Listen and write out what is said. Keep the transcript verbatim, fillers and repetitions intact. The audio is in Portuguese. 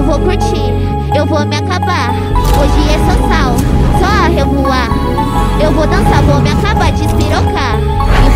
eu vou curtir, eu vou me acabar. Hoje é só sal, só a revoar.